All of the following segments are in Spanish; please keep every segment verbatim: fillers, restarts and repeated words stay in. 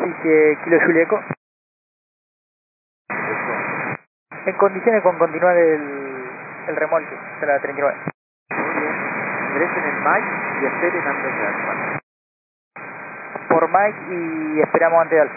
superficie Kilo Julieco. En condiciones con continuar el, el remolque de la treinta y nueve. Muy bien. Ingresen en Mike y esperen antes de alfa. Por Mike y esperamos antes de alfa.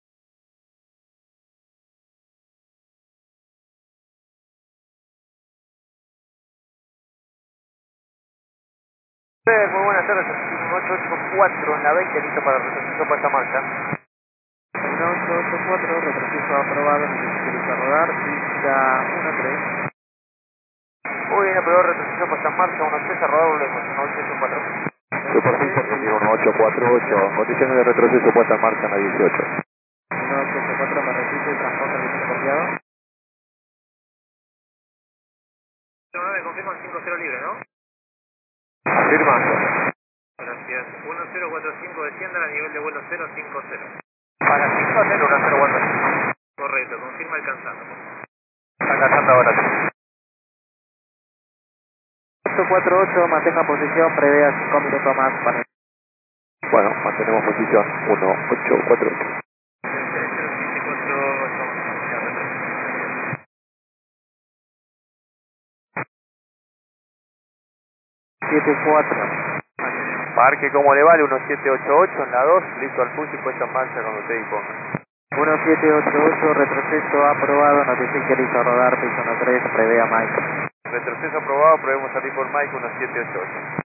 Muy buenas tardes, un ocho ocho cuatro en la veinte, listo para retroceso puesta en marcha. uno ocho ocho cuatro, retroceso aprobado, necesito rodar, pista uno tres. Muy bien, aprobado retroceso puesta en marcha, uno tres, a rodar volvemos, uno ocho ocho cuatro. Superficie Argentina uno ocho cuatro ocho, condiciones de retroceso puesta en marcha en la dieciocho. uno ocho ocho cuatro, me repite, transporte el viento copiado. nueve, confirman cinco cero libre, ¿no? Afirmando. Gracias. uno cero cuatro cinco, desciendan a nivel de vuelo cero cinco cero. Para cinco cero, uno cero cuatro cinco. Correcto, confirma alcanzando. Alcanzando ahora. ocho cuatro ocho, mantenga posición, prevea cinco minutos más para... Bueno, mantenemos posición uno ocho cuatro ocho. siete cuatro. Marque como le vale, uno siete ocho ocho en la dos, listo al pulso y puesta en marcha cuando usted disponga. uno siete ocho ocho, retroceso aprobado, notifique listo a rodar, piso uno tres, prevea Mike. Retroceso aprobado, probemos salir por Mike uno siete ocho ocho.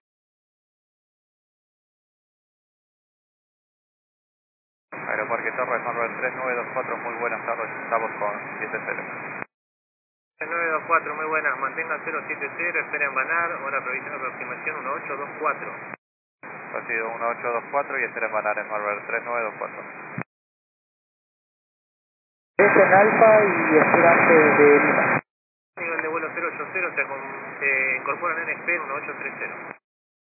Aeroparque Torres, Marvel tres nueve dos cuatro, muy buenas tardes, estamos con siete cero. tres nueve dos cuatro, muy buenas, mantenga cero siete cero, espera en Banar, hora previsión de aproximación uno ocho dos cuatro. Ha sido uno ocho dos cuatro y espera en Banar en Marvel tres nueve dos cuatro. Es en alfa y esperante de Lima. Nivel de vuelo cero ocho cero, se, con- se incorporan en N P uno ocho tres cero.